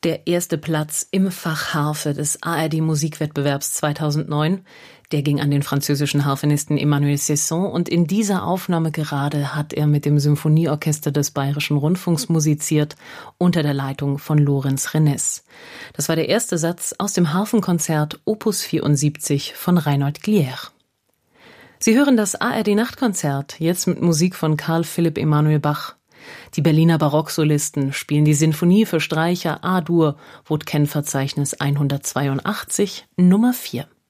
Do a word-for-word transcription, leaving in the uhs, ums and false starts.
Der erste Platz im Fach Harfe des A R D-Musikwettbewerbs zweitausendneun, der ging an den französischen Harfenisten Emmanuel Cesson, und in dieser Aufnahme gerade hat er mit dem Symphonieorchester des Bayerischen Rundfunks musiziert, unter der Leitung von Lorenz Reness. Das war der erste Satz aus dem Harfenkonzert Opus vierundsiebzig von Reinhold Glier. Sie hören das A R D-Nachtkonzert, jetzt mit Musik von Carl Philipp Emanuel Bach. Die Berliner Barocksolisten spielen die Sinfonie für Streicher A-Dur, Wodken-Verzeichnis hundertzweiundachtzig, Nummer vier.